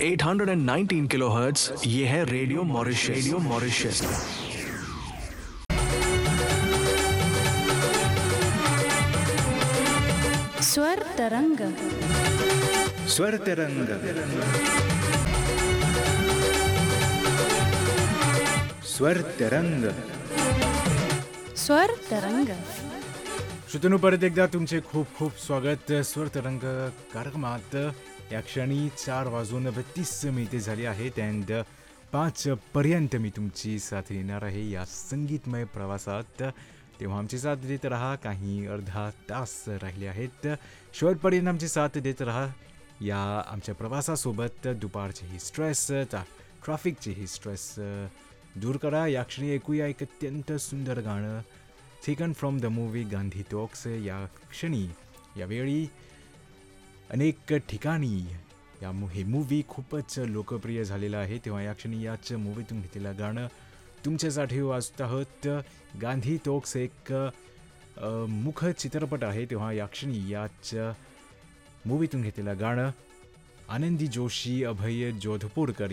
819 kilohertz, ये है radio Mauritius. Radio Mauritius. स्वर तरंग। स्वर तरंग। स्वर तरंग। स्वर तरंग। श्रोत्यांनो, परत एकदा तुमचे खूप खूप स्वागत स्वर तरंग कार्यक्रमात. या क्षणी 4:32 झाली आहेत अँड 5 पर्यंत मी तुमची साथ येणार आहे या संगीतमय प्रवासात. तेव्हा आमची साथ देत राहा. काही अर्धा तास राहिले आहेत. शेवटपर्यंत आमची साथ देत राहा या आमच्या प्रवासासोबत. दुपारचेही स्ट्रेस, ट्रॅफिकचेही स्ट्रेस दूर करा. या क्षणी ऐकूया एक अत्यंत सुंदर गाणं taken from the movie Gandhi talks. या क्षणी यावेळी अनेक ठिकाणी हे मूवी खूपच लोकप्रिय झालेलं आहे. तेव्हा या क्षणी याच मूवीतून घेतलेलं गाणं तुमच्यासाठी वाजत आहोत. गांधी टॉक्स एक मुख चित्रपट आहे. तेव्हा या क्षणी याच मूवीतून घेतलेलं गाणं आनंदी जोशी, अभय जोधपूरकर